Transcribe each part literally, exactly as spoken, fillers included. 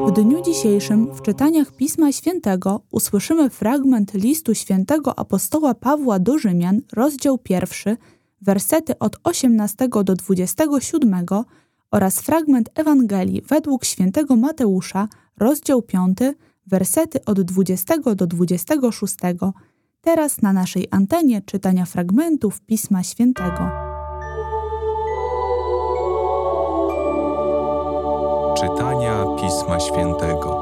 W dniu dzisiejszym w czytaniach Pisma Świętego usłyszymy fragment listu świętego apostoła Pawła do Rzymian, rozdział pierwszy, wersety od osiemnastego do dwudziestego siódmego oraz fragment Ewangelii według świętego Mateusza, rozdział piąty, wersety od dwudziestego do dwudziestego szóstego. Teraz na naszej antenie czytania fragmentów Pisma Świętego. Czytania Pisma Świętego.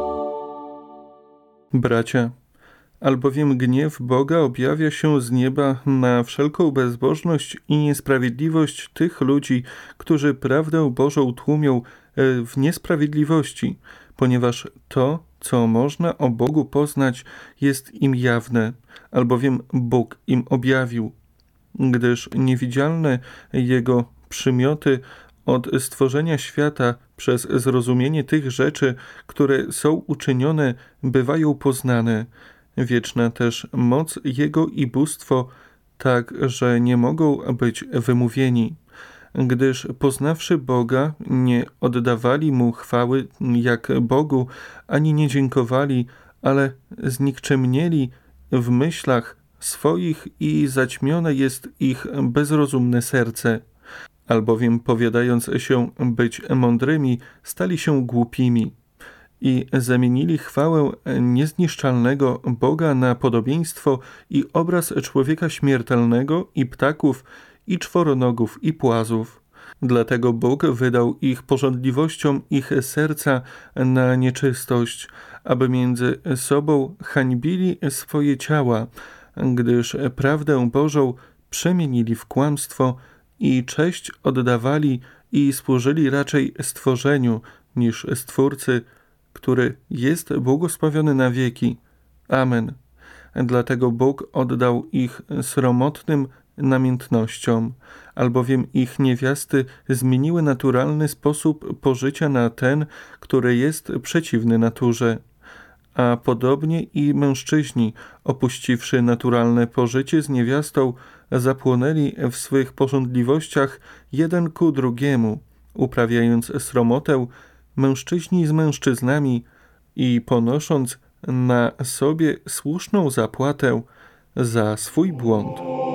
Bracia, albowiem gniew Boga objawia się z nieba na wszelką bezbożność i niesprawiedliwość tych ludzi, którzy prawdę Bożą tłumią w niesprawiedliwości, ponieważ to, co można o Bogu poznać, jest im jawne, albowiem Bóg im objawił, gdyż niewidzialne Jego przymioty od stworzenia świata przez zrozumienie tych rzeczy, które są uczynione, bywają poznane. Wieczna też moc Jego i bóstwo, tak, że nie mogą być wymówieni. Gdyż poznawszy Boga, nie oddawali Mu chwały jak Bogu, ani nie dziękowali, ale znikczemnieli w myślach swoich i zaćmione jest ich bezrozumne serce. Albowiem powiadając się być mądrymi, stali się głupimi i zamienili chwałę niezniszczalnego Boga na podobieństwo i obraz człowieka śmiertelnego i ptaków, i czworonogów, i płazów. Dlatego Bóg wydał ich pożądliwościom ich serca na nieczystość, aby między sobą hańbili swoje ciała, gdyż prawdę Bożą przemienili w kłamstwo i cześć oddawali i służyli raczej stworzeniu niż Stwórcy, który jest błogosławiony na wieki. Amen. Dlatego Bóg oddał ich sromotnym namiętnościom, albowiem ich niewiasty zmieniły naturalny sposób pożycia na ten, który jest przeciwny naturze. A podobnie i mężczyźni, opuściwszy naturalne pożycie z niewiastą, zapłonęli w swych pożądliwościach jeden ku drugiemu, uprawiając sromotę, mężczyźni z mężczyznami i ponosząc na sobie słuszną zapłatę za swój błąd.